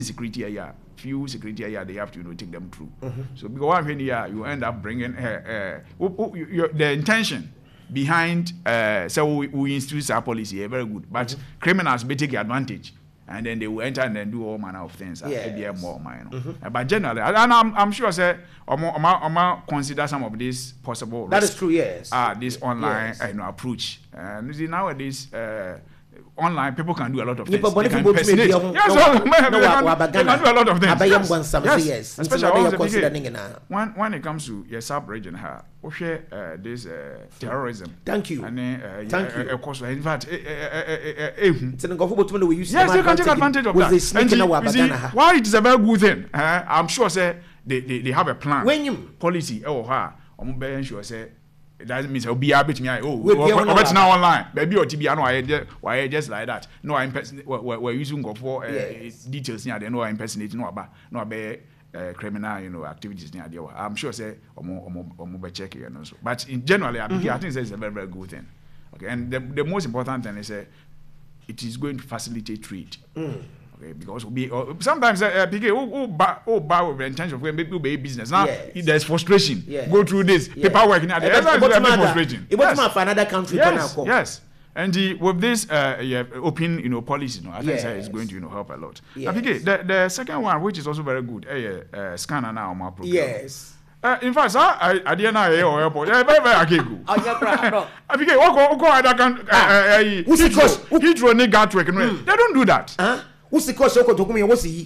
security area, few security area they have to take them through. So because one thing here you end up bringing the intention behind so we institute our policy very good, but criminals may take advantage. And then they will enter and then do all manner of things. More, but generally, and I'm sure, say, or consider some of these possible. That is true, yes. This online approach. And you see nowadays, online people can do a lot of things. They can impersonate. Yes, they can do a lot of things. Yes, especially when it comes to your sub-region, this terrorism. Thank you. And thank you. Of course, in fact, yes, they can take advantage of that. And you see, why it is a very good thing, I'm sure say they have a plan. When you policy, I'm very sure say. It doesn't mean be able to but now online. Maybe or TB, I know why just like that. No, I'm we're using go for details near. They know I'm impersonating no about criminal activities near there. I'm sure say or check it also. But in generally, I think it's a very very good thing. Okay, and the most important thing is it is going to facilitate trade. Okay, because sometimes people buy with the intention of maybe be business. Now there's frustration. Go through this paperwork. Frustrating. It was for another country. Yes. And with this open policy, I think it's going to help a lot. I think the second one, which is also very good, scanner now my program. Yes. In fact, I didn't know airport. Very good. I think go other country. Heathrow need Gatwick. They don't do that. What's the cost of Kotokumi? What's he?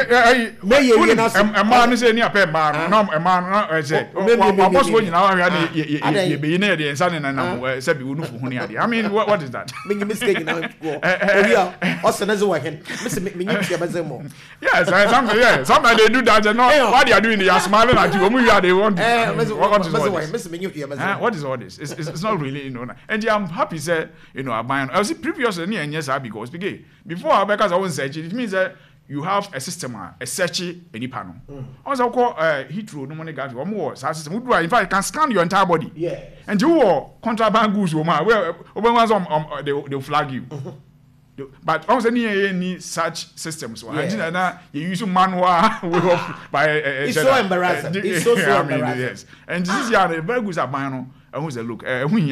A man is any apple man, no, a man, I say, what's when you now be near the sun and said, I mean, what is that? Making mistake now. Also, as well, Mr. Yes, sometimes they do that and not what they are doing. They are smiling at you. They want what is all this? It's not really, and I'm happy, say, I'm buying. I was previously, and yes, because before because I was saying. It means that you have a system, a search any panel. Also, call Heathrow, no money got one more system. In fact, can scan your entire body. Yeah. And you are contraband goods, where they'll flag you. But also, any such systems. You use manual by it's so embarrassing. It's so embarrassing. Yes. And this is a very good manual. And who's a look?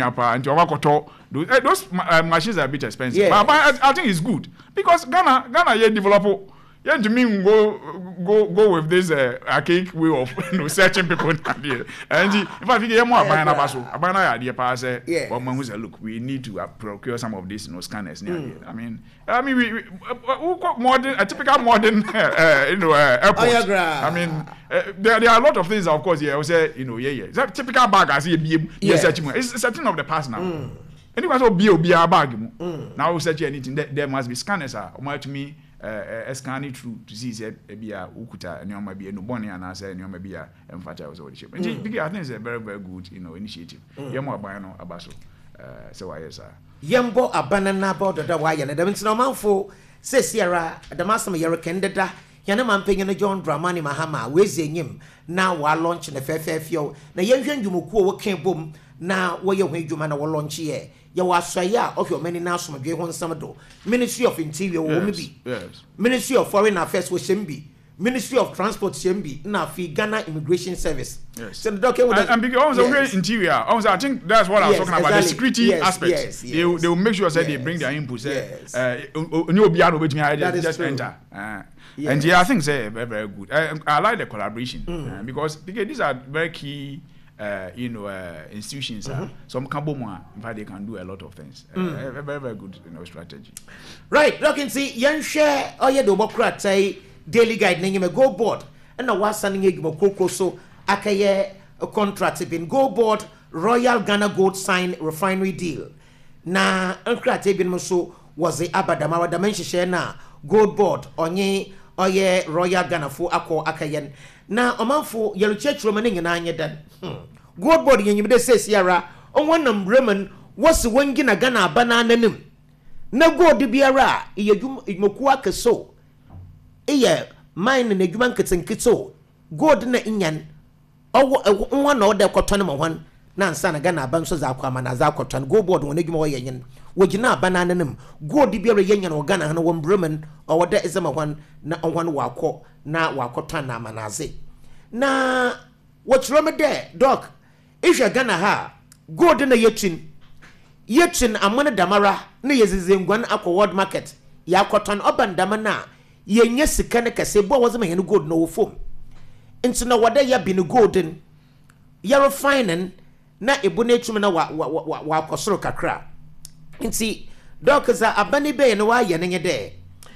Those machines are a bit expensive, but I think it's good because Ghana develop. Yeah, to me go with this archaic way of searching people here. And if I think more about idea pass, look, we need to procure some of these scanners near here. I mean, we modern, a typical modern, airport. I mean, there are a lot of things, of course. I say, it's a typical bag. I see it's a thing of the past now. Anyway, so be a bag. Now search anything. There must be scanners. To me. Scanning through to see ukuta and you might be a newborn and I say you may be a emphasize all the shape. I think it's a very, very good initiative. Yamo Abano Abaso. So I say Yambo Abanana about the Hawaii and the Minson for says Sierra, the Master Yerokendeda, Yanaman paying a John Dramani Mahama, raising him now while launching the fair fio. Now, young Yumuko came boom now where your way you man will launch here. You are Saya of your many national Jehon Samado, Ministry of Interior, yes. Ministry of Foreign Affairs with Shembi, Ministry of Transport Shembi, Nafi Ghana Immigration Service. Yes. So and because of interior, also I think that's what I was talking about, the security aspect. They will make sure that they bring their input. Just enter. And I think they're very, very good. I like the collaboration because these are very key. Institutions, some Kaboma, in fact, they can do a lot of things. Very, very good, strategy. Right, look and see, young share, the Democrat say daily guide, name a go board, and I was sending a Gimoko so Akaye a contract been go board Royal Ghana Gold Sign refinery deal. Na Uncrat bin Muso was the Abadamawa dimension share na gold board onye Royal Ghana for Ako Akayen. Na omanfo yellow church romaning and anya dan. God body and you say Sierra on one of Bremen was the one gina Ghana banana nim. No go de biara, Mokuaka so. Mine and a human kitten kitso. God na inyan. Oh, one order cotton one. Nan sana Ghana bansos aquaman as aquatan go board when you more yen. wogina banana nim gold biara yenya no Ghana no wombremen o woda ezema hwan na onwan wakọ na wakọtọ na manaze na wochiro me de doc ihwe Ghana ha gold na yetin amana damara na yezizengwan akọ world market yakọtọ obandama na yenye sika ne kase bo wozema hen gold no wofom nti na woda ya bi no golden ya refining na ebu na etum na wa akosoro kakra nti doc za abani be no wa ye ne de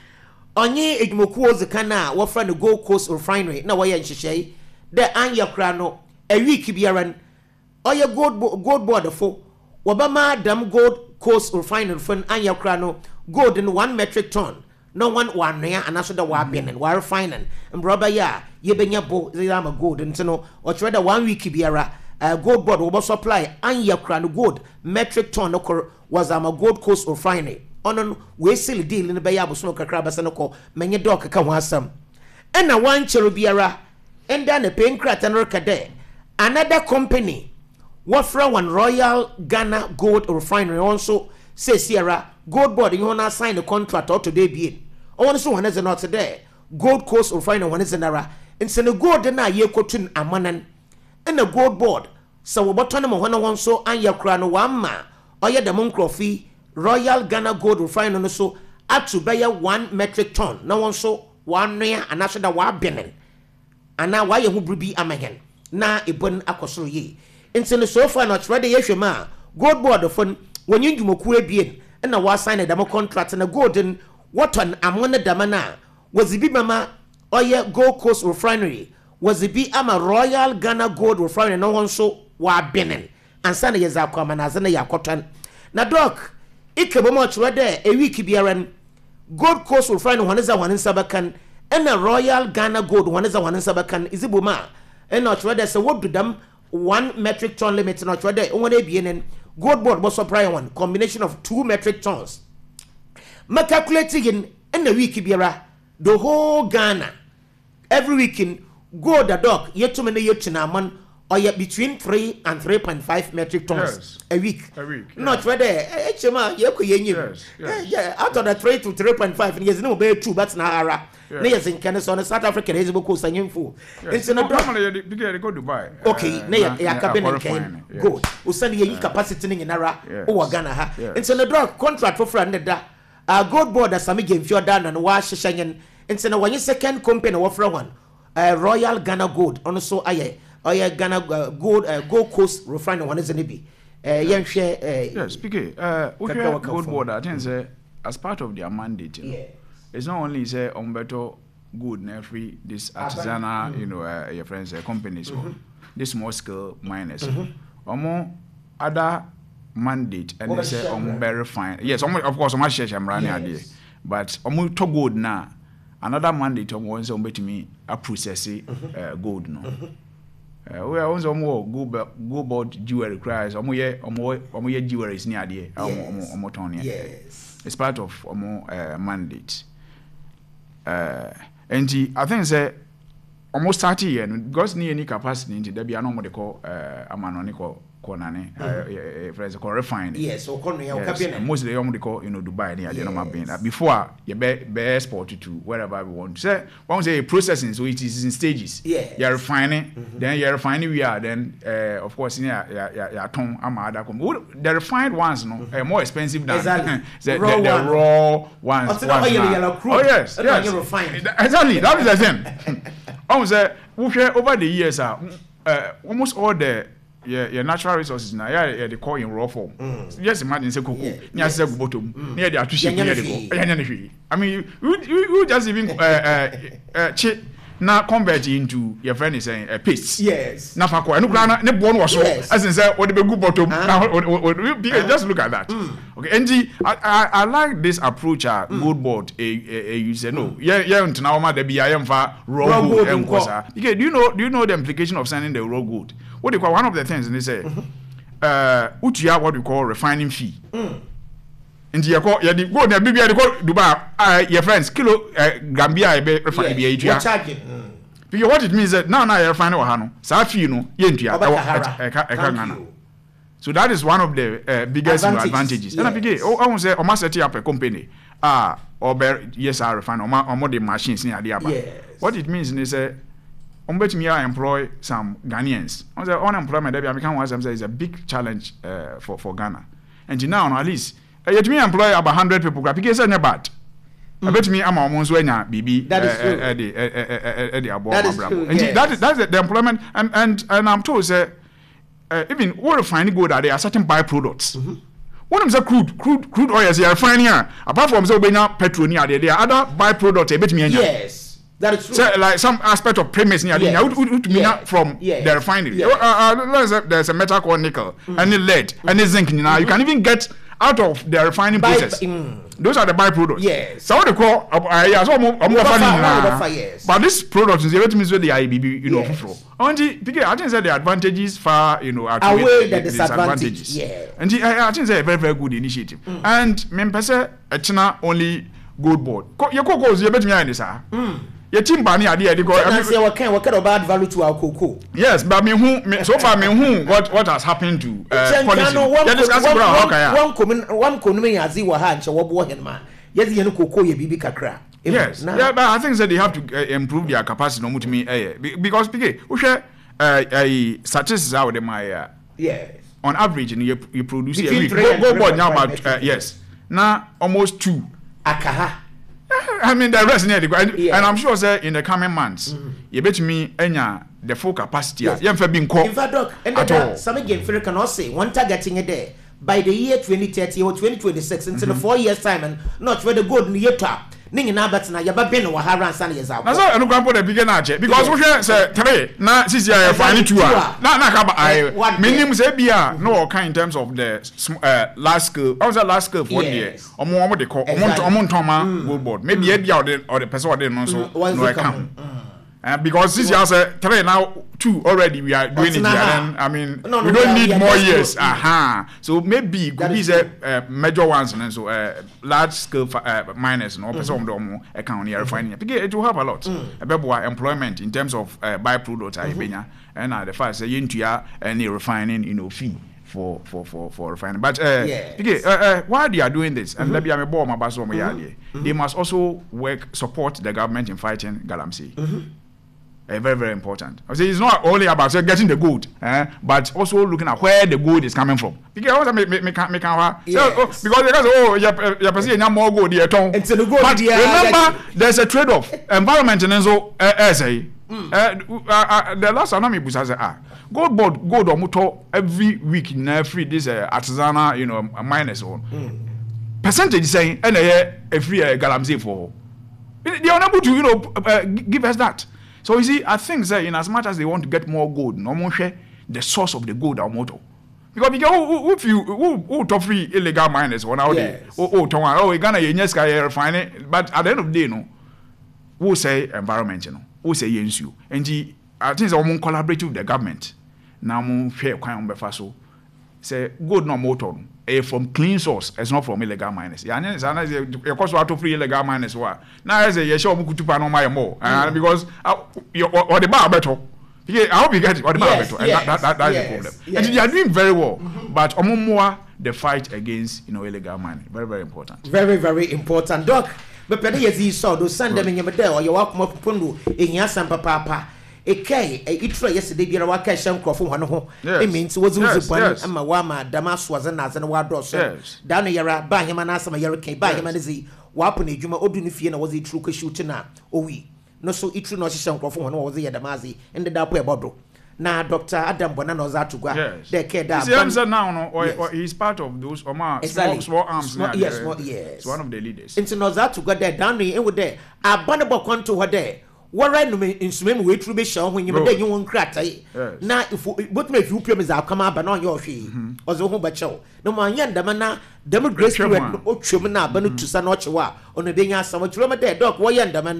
onye edwumoku ozikana wo fra no Gold Coast Refinery na wo ye nhyehyei de anya kra no a week biaran oye gold board fo wobama dam Gold Coast Refinery fun anya kra no gold in 1 metric ton no one wanua anaso da wa benen wa refining mbroba ya ye benya bo zama gold ntino o trade 1 week biara gold board wo supply anya kra no gold metric ton no was ama Gold Coast Refinery onon we seal deal in be ya bo so kakra basa no ko menye doc ka ho asam ena wan chero biara enda na penkrata no rekade another company what from one Royal Ghana Gold Refinery also say Sierra Gold Board you wanna sign the contract or today be I want to one is not today Gold Coast Refinery one is nara inse no gold na ye kotun amanan and the Gold Board so we bottom mo wana won so anya kra no wamma oye the monkrofi Royal Ghana Gold Refinery no so atu beya 1 metric ton na won so one nua anaso da wa benen ana wa ye hu brubi amahen na ebon akosoro ye inse no so far not ready yehwema Gold Board fon wonyin dwumoku ebien na wa sign the demo contract na golden what an amona damana was the mama oye Gold Coast Refinery was the be ama Royal Ghana Gold Refinery no one so wa benen and sana yeza kwa manazana ya kotan na doc ikebomo chwede a week biaran Gold Coast Refinery waneza wansabakan ena Royal Ghana Gold waneza wansabakan izibuma ena chwede se wodu dam 1 metric ton limit na chwede onwone bienen Gold Board was supply one combination of 2 metric tons ma calculating in a week biara the whole Ghana every week in gold a doc yet to many yet man or yet between 3 and 3.5 metric tons a week not whether HMA yeah out of the 3 to 3.5 and yes no be 2 but na ara yes in Canada on South Africa is go sanyin fu it's in a go Dubai okay na ya cabinet can go usani ye capacity in ara o Ghana ha it's in a drug contract for friend da Gold Board as Sami Game Fjordan and wa shishanyen it's in a one second company wa fra one Royal Ghana Gold also aye Ghana Gold Coast Refinery one is an ebi yes speaking Gold Board I think say as part of their mandate it's not only say better good na free this artisanal you know your friends companies this small scale miners other mandate and they say very fine yes of course share shamrani ade but to gold na another mandate won say betimi a process gold no we are also go board jewelry cries ye jewelries ni ade ton yes it's part of mandate and I think say almost 30 years because ni any capacity nti da bia no mo de call amano ni call konane friends call refined yes o kono ya cabinet mostly you de call Dubai ni ade no ma been before you be export to wherever we want say one say processing so it is in stages you refining then you refining we are then of course ya ton ama other come the refined ones no more expensive than the raw ones oh yes exactly that is the same I say over the years almost all the natural resources now they call in raw form just imagine say cocoa nya say go bottom near the atushi near the I mean you just even now convert into your friend is saying a paste yes na fa ko enu kra na ne bo no so as in say what the good bottom just look at that okay and I like this approach Gold Board you say no yeah until ma da bia yem fa raw gold enkosa okay do you know the implication of signing the raw gold what they call one of the things they say utia what we call refining fee Inti yako ya di go na bibia de go Dubai your friends kilo Gambia be refine be etua charging because what it means that now you refine wa ha no sa fee no ye ntua eka ngana So that is one of the biggest advantages. And I begin, I won't say, I must set up a company. Yes, I refine or the machines near the Yes. What it means is bet me I employ some Ghanaians. On the unemployment, I become one is a big challenge for Ghana. And now, at least, yet me employ about 100 people, because it's not bad. I bet me I'm almost when BB that is true. That is true. And that's the employment, and I'm told, even what refining gold are there are certain byproducts. One of them is crude oil is refining. Apart from petrol, there are other byproducts. A bit me. Yes. That is true. So, like some aspect of premise near from the refinery. There's a metal called nickel, any lead, any zinc. Now you can even get out of the refining process. Those are the byproducts. Yes. So what they call but this product is the IBB, I think the advantages far, outweigh the disadvantages. Yeah. And I think it's a very, very good initiative. And a China only gold board. You cocoa, you bet me on this, your team banny idea because what kind of bad value to our cocoa. Yes, but so far what has happened to policy. One coming as you were hands or what man. Yes, you know cocoa ye bibi kakra. Yes, yeah, but I think that they have to improve their capacity no to me because we share statistics out of my yes. On average you produce go board now about yes. Now almost 2 akaha. I mean, the rest and I'm sure in the coming months, you bet me the full capacity. Yes. In fact, Doc, and some again, Phil cannot say one targeting a day by the year 2030 or 2026 into the 4 years time and not where the good near top. Ning na bet na yaba ben wa haran san yes out. Na so enu kwampo the begin na che because we say 3 na sisi ya fine 2 na ka ba minim say bia no kind in terms of the last scale. How was that last scale for there? Omo de call omo ntoma gold board. Maybe e bia or the person or dey no so no account. Because this year say 3 now 2 already we are doing it here and I mean we don't need more years. So maybe could be major ones and so large scale miners and person of them account here refining. Because it will help a lot. About employment in terms of byproduct and the fact say into any refining fee for refining. But why they are doing this and let me ball my basso they must also support the government in fighting galamsey. Very, very important. I say it's not only about getting the gold, but also looking at where the gold is coming from. Because because you're perceiving more gold here. But remember, there's a trade-off. Environment and so the last time says gold or motor every week in every this artisanal miners on percentage saying and a free galamsey for. They are unable to give us that. So you see, I think that in as much as they want to get more gold, no more share the source of the gold or motor. Because if you top free illegal miners one out there, we're gonna yes refine it, but at the end of the day, no, who say environment, who say you, and I think that we collaborate with the government. Now we share kind of so say gold no motor. From clean source, it's not from illegal miners. Yeah, of course, we have to free illegal miners. Now, as a show, we could no more because or the bar better. I hope you get it. Or the bar better, and that's the problem. And they are doing very well, but more the fight against illegal mining. Very, very important. Very, very important, Doc. But penny as you saw, those Sunday in your medal, or your walk more pundu in Yasan Papa. Yesterday be a waka shank from one home. It means was one and my wama Damas was an as and wados. Down a yara by him and ask my hurricane by him and is wapone Juma Odunifiana was a true shooting now. Oh, we no so it true not shank from one was the Damazi and the Dapo Bodo. Now Dr. Adam Bonano Zatuga, they care that now or he's part of those small arms. Yes, it's one of the leaders. Into Nozatuga there down there and with there. A bundle con to her there. What right no in swim way through be shown when you you won't crack now if what make you promise I'll come up and on your fee or the home but show no man yan damana democracy or chumana banu to san watchwa on the being asked some truma there dog what yan daman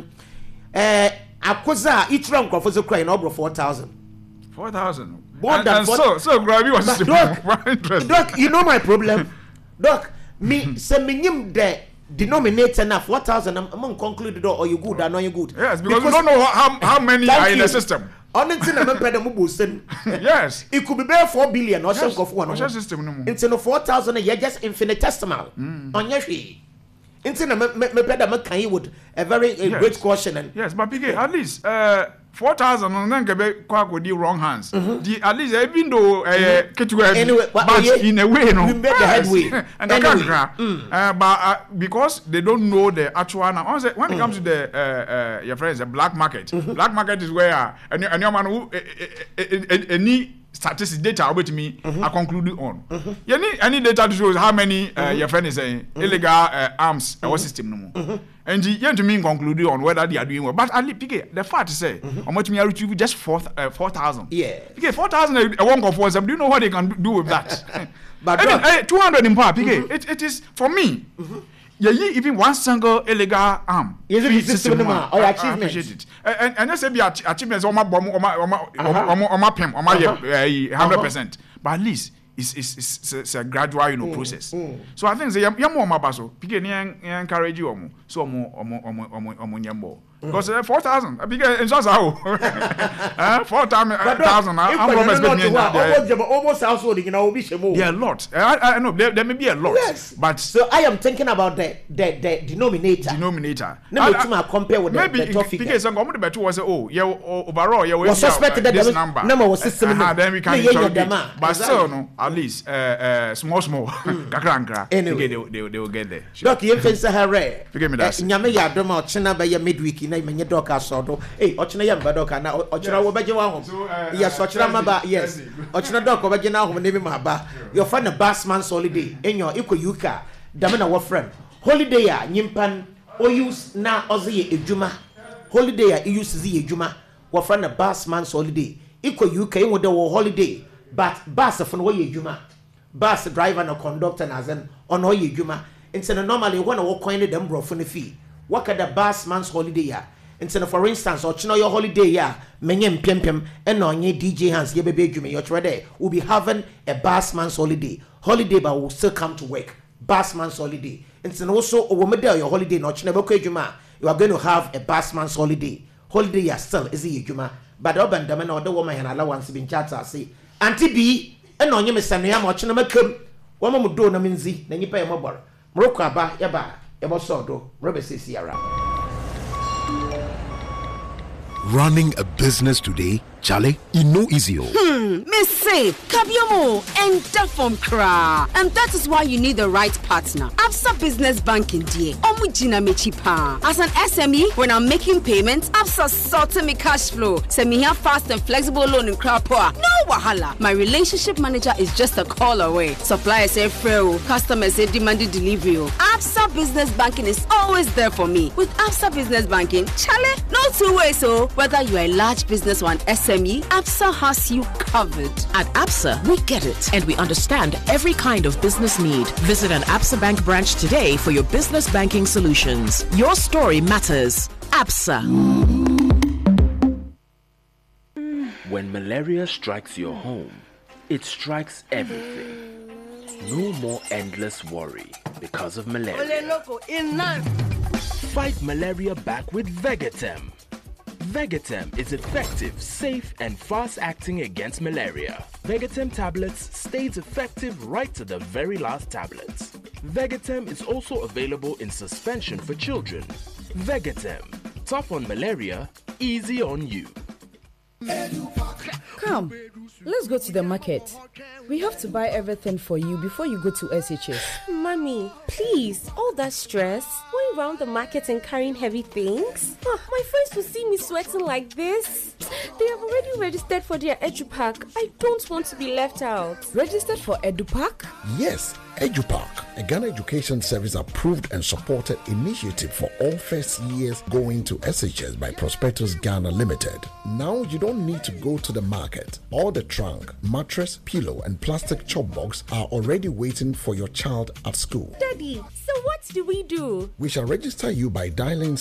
Akoza each round for the crying over 4,000 more than so grabby was Doc you know my problem Doc me send me him there denominator now 4,000 among concluded or you good or no you good. Yes, because we don't know how many are in the system. Honestly, I'm not better than Yes. It could be bare 4 billion or something of one. What's your system? Instead of 4,000 a year, just infinitesimal. On your fee. Instead of me would a very great question. And yes, but PK, at least 4,000 and then get back with the wrong hands. At least even though anyway, but in a way, no, you made the headway. And anyway. But because they don't know the actual now. When it comes to the your friends, the black market. Black market is where any man who any statistics data about me are concluded on. You need any data to show how many your friend is saying illegal arms our system no more. And you to me conclude on whether they are doing well. But at least PK, the fact is say how much me are retrieve just 4,000. Yeah. PK 4,000 a one go for them. Do you know what they can do with that? But I mean, 200 in power, PK. It is for me. Yeah, even one single illegal arm. Is it system or I appreciate it. And I say be achievements on my bomb on my pim on my 100%. But at least it's a gradual process. So I think say you more baso. PK ni encourage you so more because 4,000 PK in just how 4,000 I'm almost household you know yeah, a lot. I know there may be a lot. Yes. But so I am thinking about the denominator. Let me compare with maybe the top figure. Because some of the better was overall was suspected that this number was system then we can but still no at least small kakra anyway they will get there. Doc you fence hare forgive me that nyame ya doma ochena ba ya midweek na menye doc asodo ochena ya mbadoka na ochena wo beje wa hom yes ochena maba yes ochena doc wo beje na hom na bi maba your friend the Bassman's holiday enyo iko yuka dame na wo friend holiday a nyimpan o use na oze ejuma holiday a use zi ejuma wo friend the Bassman's holiday iko yuka enwo de wo holiday but bus for no ye ejuma bus driver na conductor na zen ono ye ejuma instead normally when we coin them bro for the fee what the Bassman's holiday ya instead for instance or chino your holiday ya menye mpempem and on ye DJ hands ye bebe ejuma your trade will be having a Bassman's holiday but will still come to work Bassman's holiday instead also o me there your holiday no chino beko ejuma you are going to have a Bassman's holiday ya still is ye ejuma but oban dem na the woman and allowance bin chat say anti bi and on ye me sanua ma chino makam wo ma do na menzi na nyipa ye mobor Morocco aba yaba ebo sodo robe sisiara. Running a business today, Charlie, it no easy. Miss say, Kabiomo and Dafom Kra. And that is why you need the right partner. Absa Business Banking dear. Omujina mechipa. As an SME, when I'm making payments, Absa sorting me cash flow. Send me here fast and flexible loan in Krapoa. No wahala. My relationship manager is just a call away. Suppliers say free, customers say demanded delivery. Absa Business Banking is always there for me. With Absa Business Banking, Charlie, no two ways. So whether you are a large business or an SME, Absa has you covered. At Absa, we get it and we understand every kind of business need. Visit an Absa Bank branch today for your business banking solutions. Your story matters. Absa. When malaria strikes your home, it strikes everything. No more endless worry because of malaria. Fight malaria back with Vegetem. Vegetem is effective, safe, and fast-acting against malaria. Vegetem tablets stays effective right to the very last tablets. Vegetem is also available in suspension for children. Vegetem, tough on malaria, easy on you. Come, let's go to the market. We have to buy everything for you before you go to SHS. Mommy, please, all that stress, going around the market and carrying heavy things. My friends will see me sweating like this. They have already registered for their EduPack. I don't want to be left out. Registered for EduPack? Yes, EduPack, a Ghana Education Service approved and supported initiative for all first years going to SHS by Prospectus Ghana Limited. Now you don't need to go to the market. All the trunk, mattress, pillow, and plastic chop box are already waiting for your child at school. Daddy, so what do we do? We shall register you by dialing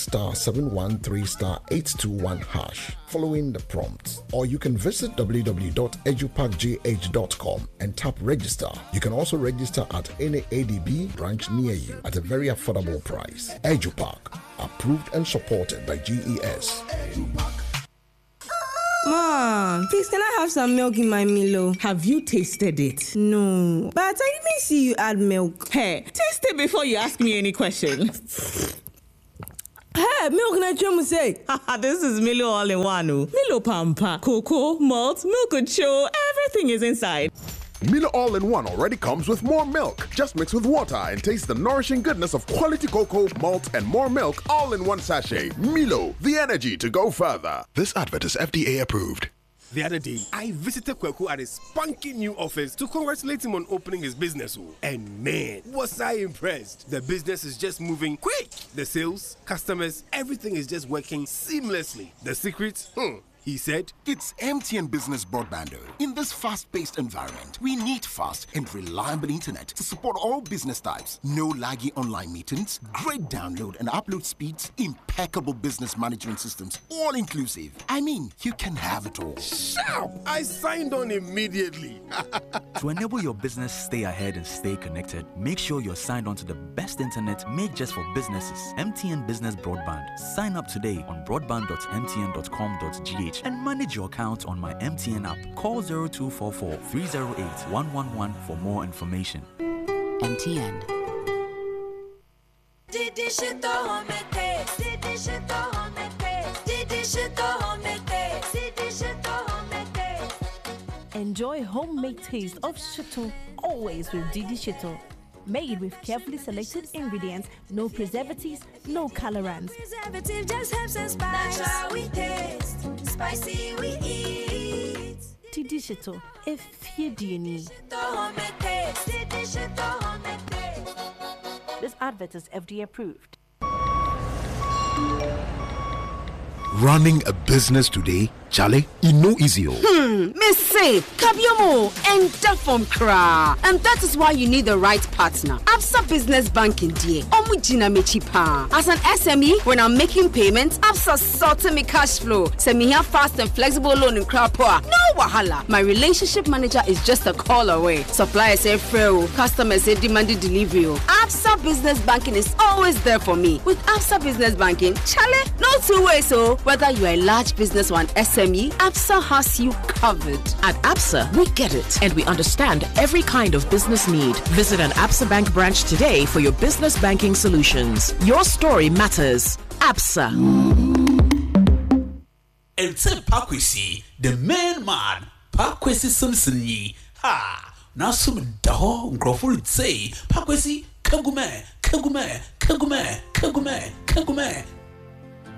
*713*821# following the prompts. Or you can visit www.edupackgh.com and tap register. You can also register at any ADB branch near you at a very affordable price. EduPack, approved and supported by GES. Mom, please can I have some milk in my Milo? Have you tasted it? No, but I didn't see you add milk. Hey, taste it before you ask me any questions. Hey, milk na chum say. This is Milo all-in-one. Milo Pampa, cocoa, malt, milk show, everything is inside. Milo All-in-One already comes with more milk. Just mix with water and taste the nourishing goodness of quality cocoa, malt, and more milk all in one sachet. Milo, the energy to go further. This advert is FDA approved. The other day, I visited Kweku at his spunky new office to congratulate him on opening his business. And man, was I impressed. The business is just moving quick. The sales, customers, everything is just working seamlessly. The secret? He said, it's MTN Business Broadband. In this fast-paced environment, we need fast and reliable internet to support all business types. No laggy online meetings, great download and upload speeds, impeccable business management systems, all inclusive. I mean, you can have it all. Sharp! I signed on immediately. To enable your business stay ahead and stay connected, make sure you're signed on to the best internet made just for businesses. MTN Business Broadband. Sign up today on broadband.mtn.com.gh and manage your account on my MTN app. Call 0244 308 111 for more information. MTN. Enjoy homemade taste of Shito always with Didi Shito. Made with carefully selected ingredients, no preservatives, no colorants. Preservative just helps us spice. Natural we taste, spicy we eat. Didi Shito, if you do need. This advert is FDA approved. Running a business today, Charlie, no easy. Miss say, Kabiomo and Dafom Kra. And that is why you need the right partner. Absa Business Banking dear. Omujina mechipa. As an SME, when I'm making payments, Absa sorting me cash flow. Send me here fast and flexible loan in Krapoa. No wahala. My relationship manager is just a call away. Suppliers say free, customers say demanded delivery. Absa Business Banking is always there for me. With Absa Business Banking, Charlie, no two ways. So whether you are a large business or an SME, Absa has you covered. At Absa, we get it and we understand every kind of business need. Visit an Absa Bank branch today for your business banking solutions. Your story matters. Absa. It's a Pakwisi, the main man, Pakwisi Simpson ye. Ha! Now some daho groful say, Pakwisi, Kagume, Kagume, Kagume, Kagume, Kagume,